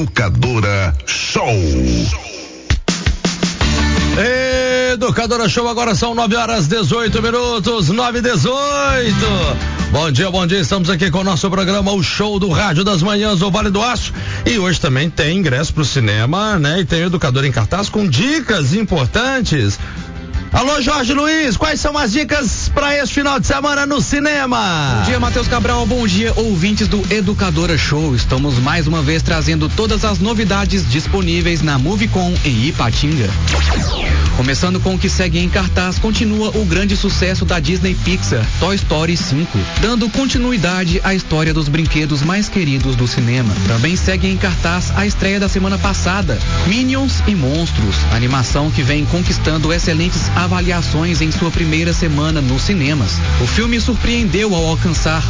Educadora Show. Educadora Show, agora são 9h18, 9h18. Bom dia, estamos aqui com o nosso programa, o Show do Rádio das Manhãs, o Vale do Aço. E hoje também tem ingresso pro cinema, né? E tem o Educador em Cartaz com dicas importantes. Alô, Jorge Luiz, quais são as dicas para esse final de semana no cinema? Bom dia, Matheus Cabral, bom dia, ouvintes do Educadora Show. Estamos mais uma vez trazendo todas as novidades disponíveis na MovieCon em Ipatinga. Começando com o que segue em cartaz, continua o grande sucesso da Disney Pixar, Toy Story 5, dando continuidade à história dos brinquedos mais queridos do cinema. Também segue em cartaz a estreia da semana passada, Minions e Monstros, animação que vem conquistando excelentes avaliações em sua primeira semana nos cinemas. O filme surpreendeu ao alcançar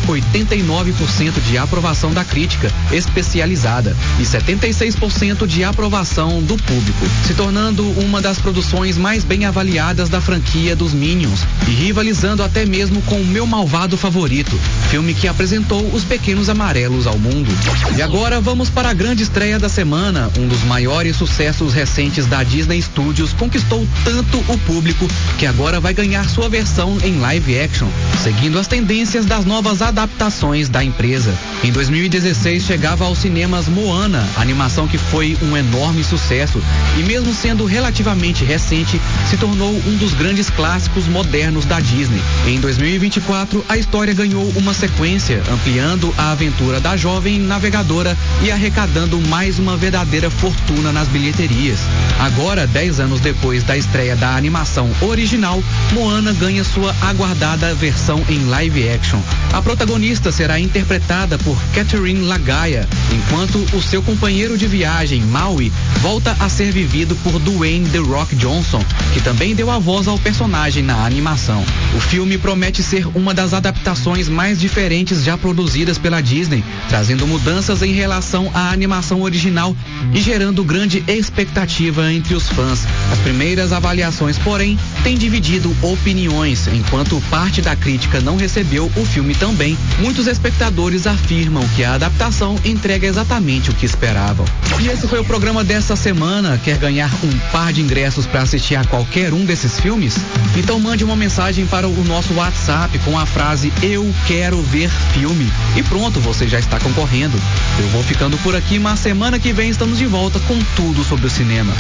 89% de aprovação da crítica especializada e 76% de aprovação do público, se tornando uma das produções mais bem avaliadas da franquia dos Minions e rivalizando até mesmo com o meu malvado favorito, filme que apresentou os Pequenos Amarelos ao mundo. E agora vamos para a grande estreia da semana. Um dos maiores sucessos recentes da Disney Studios conquistou tanto o público que agora vai ganhar sua versão em live action, seguindo as tendências das novas adaptações da empresa. Em 2016 chegava aos cinemas Moana, animação que foi um enorme sucesso e mesmo sendo relativamente recente, se tornou um dos grandes clássicos modernos da Disney. Em 2024, a história ganhou uma sequência, ampliando a aventura da jovem navegadora e arrecadando mais uma verdadeira fortuna nas bilheterias. Agora, 10 anos depois da estreia da animação original, Moana ganha sua aguardada versão em live action. A protagonista será interpretada por Catherine Lagaia, enquanto o seu companheiro de viagem, Maui, volta a ser vivido por Dwayne The Rock Johnson, que também deu a voz ao personagem na animação. O filme promete ser uma das adaptações mais diferentes já produzidas pela Disney, trazendo mudanças em relação à animação original e gerando grande expectativa entre os fãs. As primeiras avaliações, porém, têm dividido opiniões. Enquanto parte da crítica não recebeu o filme tão bem, muitos espectadores afirmam que a adaptação entrega exatamente o que esperavam. E esse foi o programa dessa semana. Quer ganhar um par de ingressos para assistir a qualquer um desses filmes? Então mande uma mensagem para o nosso WhatsApp com a frase "Eu quero ver filme" e pronto, você já está concorrendo. Eu vou ficando por aqui, mas semana que vem estamos de volta com tudo sobre o cinema.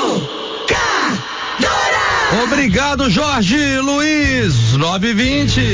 Obrigado, Jorge Luiz. 9h20.